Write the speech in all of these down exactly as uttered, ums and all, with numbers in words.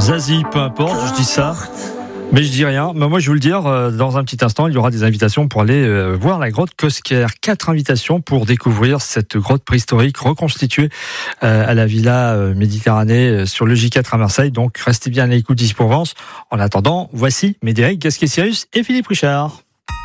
Zazie, peu importe, je dis ça. Mais je dis rien. Mais moi, je vais vous le dire, dans un petit instant, il y aura des invitations pour aller voir la grotte Cosquer. Quatre invitations pour découvrir cette grotte préhistorique reconstituée à la Villa Méditerranée sur le J quatre à Marseille. Donc, restez bien à l'écoute d'Ici Provence. En attendant, voici Médéric Gasquet-Sirius et Philippe Richard.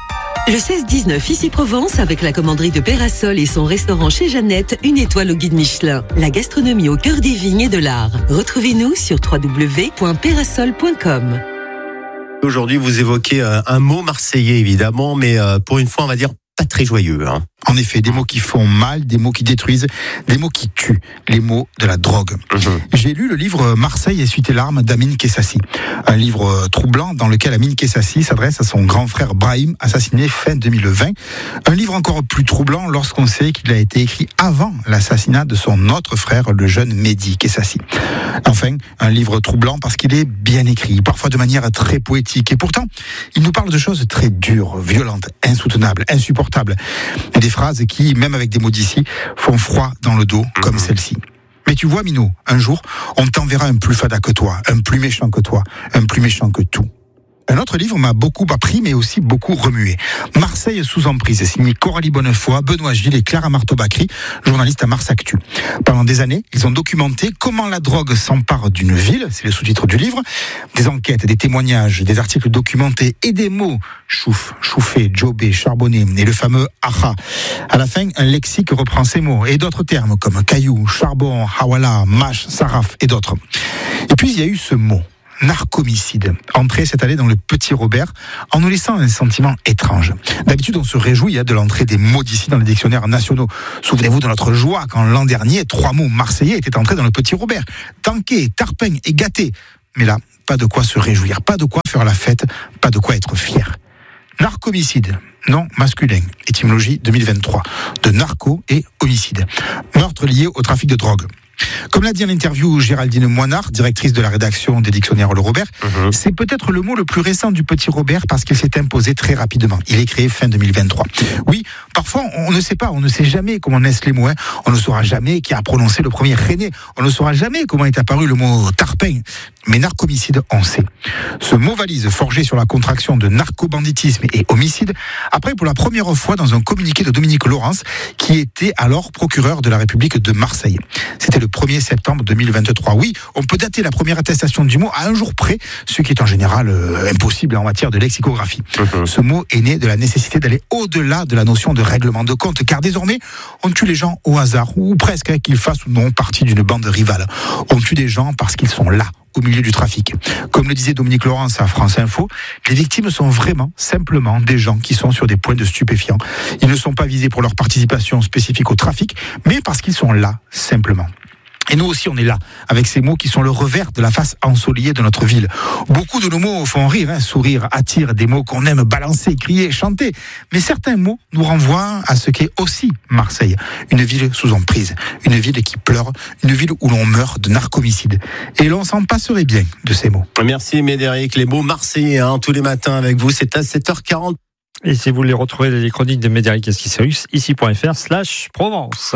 Le seize dix-neuf Ici Provence avec la commanderie de Pérasol et son restaurant chez Jeannette, une étoile au guide Michelin. La gastronomie au cœur des vignes et de l'art. Retrouvez-nous sur w w w point pérasol point com. Aujourd'hui, vous évoquez un mot marseillais, évidemment, mais pour une fois, on va dire pas très joyeux. Hein. En effet, des mots qui font mal, des mots qui détruisent, des mots qui tuent, les mots de la drogue. Mmh. J'ai lu le livre Marseille essuie tes larmes d'Amin Kessassi. Un livre troublant dans lequel Amin Kessassi s'adresse à son grand frère Brahim, assassiné fin deux mille vingt. Un livre encore plus troublant lorsqu'on sait qu'il a été écrit avant l'assassinat de son autre frère, le jeune Mehdi Kessassi. Enfin, un livre troublant parce qu'il est bien écrit, parfois de manière très poétique. Et pourtant, il nous parle de choses très dures, violentes, insoutenables, insupportables. Et des phrases qui, même avec des mots d'ici, font froid dans le dos, comme mmh. celle-ci. Mais tu vois, Minot, un jour, on t'enverra un plus fada que toi, un plus méchant que toi, un plus méchant que tout. Un autre livre m'a beaucoup appris, mais aussi beaucoup remué. Marseille sous emprise, signé Coralie Bonnefoy, Benoît Gilles et Clara Marteau-Bacry, journalistes à Mars Actu. Pendant des années, ils ont documenté comment la drogue s'empare d'une ville, c'est le sous-titre du livre, des enquêtes, des témoignages, des articles documentés et des mots, chouf, chouffé, jobé, charbonné et le fameux aha. À la fin, un lexique reprend ces mots et d'autres termes comme caillou, charbon, hawala, mâche, saraf et d'autres. Et puis il y a eu ce mot. Narcomicide, entré cette année dans le Petit Robert, en nous laissant un sentiment étrange. D'habitude, on se réjouit de l'entrée des mots d'ici dans les dictionnaires nationaux. Souvenez-vous de notre joie quand l'an dernier, trois mots marseillais étaient entrés dans le Petit Robert. Tanké, tarpin et gâté. Mais là, pas de quoi se réjouir, pas de quoi faire la fête, pas de quoi être fier. Narcomicide, nom masculin, étymologie deux mille vingt-trois, de narco et homicide. Meurtre lié au trafic de drogue. Comme l'a dit en interview Géraldine Moinard, directrice de la rédaction des dictionnaires Le Robert, mmh. c'est peut-être le mot le plus récent du Petit Robert parce qu'il s'est imposé très rapidement. Il est créé fin deux mille vingt-trois. Oui, parfois on ne sait pas, on ne sait jamais comment naissent les mots. Hein. On ne saura jamais qui a prononcé le premier René. On ne saura jamais comment est apparu le mot tarpin. Mais narcomicide, on sait. Ce mot valise forgé sur la contraction de narcobanditisme et homicide, après pour la première fois dans un communiqué de Dominique Laurence, qui était alors procureur de la République de Marseille. C'était le premier septembre deux mille vingt-trois. Oui, on peut dater la première attestation du mot à un jour près, ce qui est en général euh, impossible en matière de lexicographie. Mmh. Ce mot est né de la nécessité d'aller au-delà de la notion de règlement de compte, car désormais, on tue les gens au hasard, ou presque, hein, qu'ils fassent ou non partie d'une bande rivale. On tue des gens parce qu'ils sont là, au milieu du trafic. Comme le disait Dominique Laurence à France Info, les victimes sont vraiment, simplement, des gens qui sont sur des points de stupéfiants. Ils ne sont pas visés pour leur participation spécifique au trafic, mais parce qu'ils sont là, simplement. Et nous aussi, on est là, avec ces mots qui sont le revers de la face ensoleillée de notre ville. Beaucoup de nos mots font rire, hein, sourire, attire, des mots qu'on aime balancer, crier, chanter. Mais certains mots nous renvoient à ce qu'est aussi Marseille. Une ville sous emprise, une ville qui pleure, une ville où l'on meurt de narcomicide. Et l'on s'en passerait bien de ces mots. Merci Médéric, les mots marseillais, hein, tous les matins avec vous, c'est à sept heures quarante. Et si vous voulez retrouver les chroniques de Médéric Gasquet-Sirius, ici.fr slash Provence.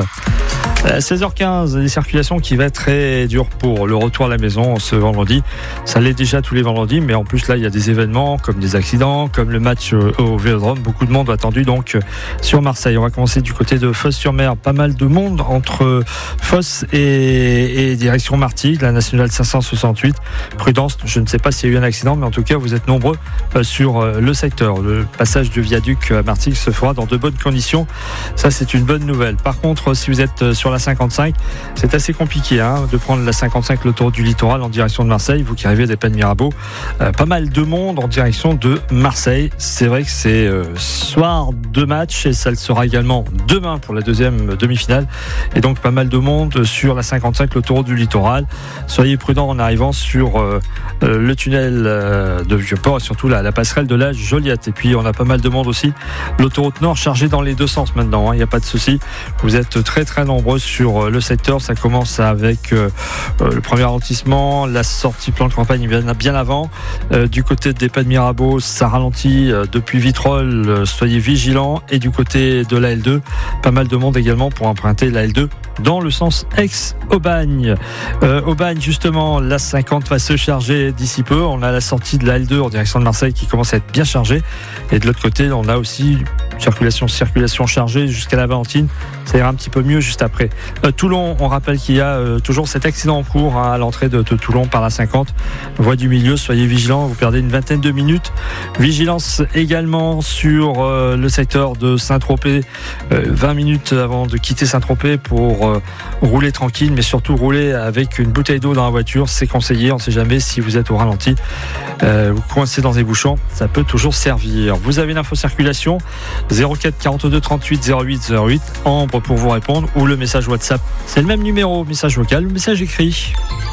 À seize heures quinze, des circulations qui va être très dures pour le retour à la maison ce vendredi. Ça l'est déjà tous les vendredis, mais en plus là il y a des événements comme des accidents, comme le match au Vélodrome. Beaucoup de monde attendu donc sur Marseille. On va commencer du côté de Fos-sur-Mer. Pas mal de monde entre Fos et, et direction Martigues, la nationale cinq cent soixante-huit. Prudence, je ne sais pas s'il y a eu un accident, mais en tout cas vous êtes nombreux sur le secteur. Le passage du viaduc à Martigues se fera dans de bonnes conditions. Ça c'est une bonne nouvelle. Par contre, si vous êtes sur la cinquante-cinq, c'est assez compliqué hein, de prendre la cinquante-cinq, l'autoroute du littoral en direction de Marseille, vous qui arrivez des Pennes Mirabeau, euh, pas mal de monde en direction de Marseille. C'est vrai que c'est euh, soir de match et ça le sera également demain pour la deuxième demi-finale, et donc pas mal de monde sur la cinquante-cinq, l'autoroute du littoral. Soyez prudents en arrivant sur euh, euh, le tunnel euh, de Vieux-Port et surtout la, la passerelle de la Joliette. Et puis on a pas mal de monde aussi, l'autoroute nord chargée dans les deux sens maintenant, il hein, n'y a pas de souci, vous êtes très très nombreux sur le secteur. Ça commence avec euh, le premier ralentissement, la sortie plan de campagne bien, bien avant. Euh, du côté des Pas de Mirabeau, ça ralentit euh, depuis Vitrolles, euh, soyez vigilants. Et du côté de la L deux, pas mal de monde également pour emprunter la L deux dans le sens ex-Aubagne. Euh, Aubagne, justement, la cinquante va se charger d'ici peu. On a la sortie de la L deux en direction de Marseille qui commence à être bien chargée. Et de l'autre côté, on a aussi circulation, circulation chargée jusqu'à la Valentine. Ça ira un petit peu mieux juste après. Euh, Toulon, on rappelle qu'il y a euh, toujours cet accident en cours hein, à l'entrée de, de Toulon par la cinquante. Voie du milieu, soyez vigilants, vous perdez une vingtaine de minutes. Vigilance également sur euh, le secteur de Saint-Tropez. Euh, vingt minutes avant de quitter Saint-Tropez pour euh, rouler tranquille, mais surtout rouler avec une bouteille d'eau dans la voiture. C'est conseillé, on ne sait jamais si vous êtes au ralenti. Euh, vous coincez dans des bouchons, ça peut toujours servir. Vous avez l'info circulation zéro quatre quarante-deux trente-huit zéro huit zéro huit, Ambre pour vous répondre, ou le message WhatsApp. C'est le même numéro, message vocal ou message écrit.